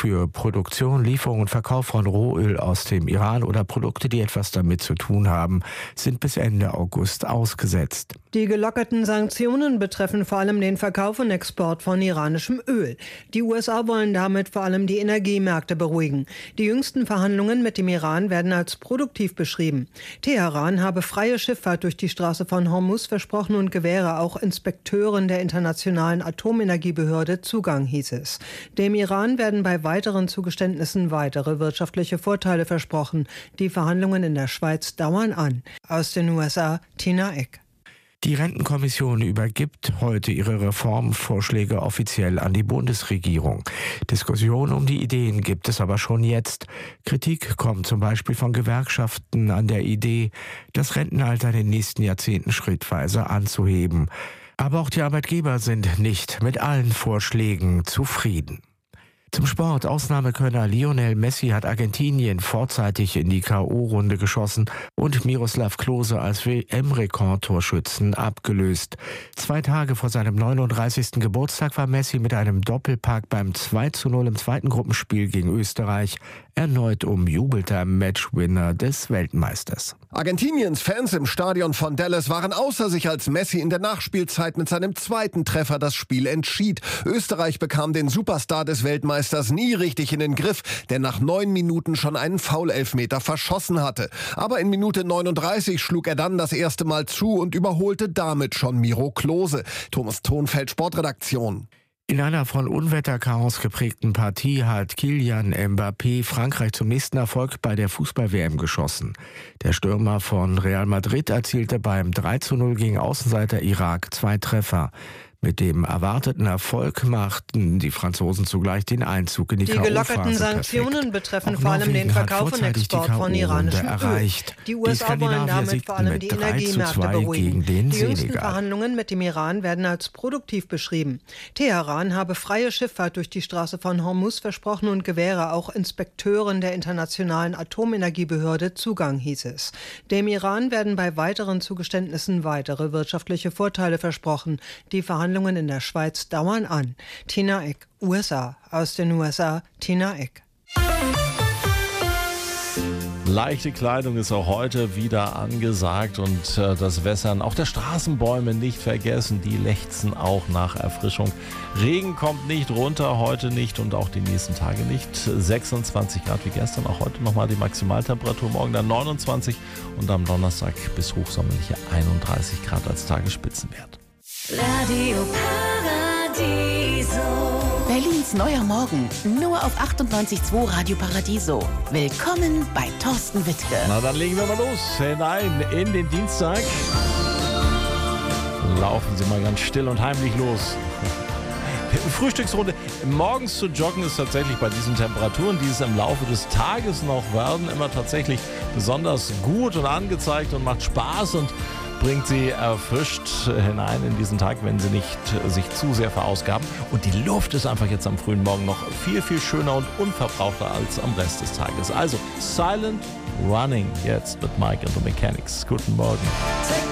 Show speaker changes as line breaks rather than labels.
für Produktion, Lieferung und Verkauf von Rohöl aus dem Iran oder Produkte, die etwas damit zu tun haben, sind bis Ende August ausgesetzt.
Die gelockerten Sanktionen betreffen vor allem den Verkauf und Export von iranischem Öl. Die USA wollen damit vor allem die Energiemärkte beruhigen. Die jüngsten Verhandlungen mit dem Iran werden als produktiv beschrieben. Teheran habe freie Schifffahrt durch die Straße von Hormuz versprochen und gewähre auch Inspekteuren der Internationalen Atomenergiebehörde Zugang, hieß es. Dem Iran werden bei weiteren Zugeständnissen weitere wirtschaftliche Vorteile versprochen. Die Verhandlungen in der Schweiz dauern an. Aus den USA, Tina Eck.
Die Rentenkommission übergibt heute ihre Reformvorschläge offiziell an die Bundesregierung. Diskussionen um die Ideen gibt es aber schon jetzt. Kritik kommt zum Beispiel von Gewerkschaften an der Idee, das Rentenalter in den nächsten Jahrzehnten schrittweise anzuheben. Aber auch die Arbeitgeber sind nicht mit allen Vorschlägen zufrieden. Zum Sport. Ausnahmekönner Lionel Messi hat Argentinien vorzeitig in die K.O.-Runde geschossen und Miroslav Klose als WM-Rekordtorschützen abgelöst. 2 Tage vor seinem 39. Geburtstag war Messi mit einem Doppelpack beim 2:0 im zweiten Gruppenspiel gegen Österreich erneut umjubelter Matchwinner des Weltmeisters.
Argentiniens Fans im Stadion von Dallas waren außer sich, als Messi in der Nachspielzeit mit seinem zweiten Treffer das Spiel entschied. Österreich bekam den Superstar des Weltmeisters nie richtig in den Griff, der nach 9 Minuten schon einen Foul-Elfmeter verschossen hatte. Aber in Minute 39 schlug er dann das erste Mal zu und überholte damit schon Miro Klose. Thomas Thonfeld, Sportredaktion.
In einer von Unwetterchaos geprägten Partie hat Kylian Mbappé Frankreich zum nächsten Erfolg bei der Fußball-WM geschossen. Der Stürmer von Real Madrid erzielte beim 3:0 gegen Außenseiter Irak 2 Treffer. Mit dem erwarteten Erfolg machten die Franzosen zugleich den Einzug in die K.O.-Phase.
Die gelockerten Sanktionen betreffen vor allem den Verkauf und Export von iranischem Öl. Die USA wollen damit vor allem die Energiemärkte beruhigen. Die jüngsten Verhandlungen mit dem Iran werden als produktiv beschrieben. Teheran habe freie Schifffahrt durch die Straße von Hormuz versprochen und gewähre auch Inspekteuren der Internationalen Atomenergiebehörde Zugang, hieß es. Dem Iran werden bei weiteren Zugeständnissen weitere wirtschaftliche Vorteile versprochen. Die Verhandlungen in der Schweiz dauern an. Tina Eck, USA. Aus den USA, Tina Eck.
Leichte Kleidung ist auch heute wieder angesagt und das Wässern auch der Straßenbäume nicht vergessen. Die lechzen auch nach Erfrischung. Regen kommt nicht runter, heute nicht und auch die nächsten Tage nicht. 26 Grad wie gestern, auch heute nochmal die Maximaltemperatur. Morgen dann 29 und am Donnerstag bis hochsommerliche 31 Grad als Tagesspitzenwert.
Radio Paradiso.
Berlins neuer Morgen, nur auf 98.2 Radio Paradiso. Willkommen bei Thorsten Wittke.
Na, dann legen wir mal los, hinein in den Dienstag. Laufen Sie mal ganz still und heimlich los. Frühstücksrunde. Morgens zu joggen ist tatsächlich bei diesen Temperaturen, die es im Laufe des Tages noch werden, immer tatsächlich besonders gut und angezeigt und macht Spaß und bringt sie erfrischt hinein in diesen Tag, wenn sie nicht sich zu sehr verausgaben. Und die Luft ist einfach jetzt am frühen Morgen noch viel, viel schöner und unverbrauchter als am Rest des Tages. Also Silent Running jetzt mit Mike and the Mechanics. Guten Morgen.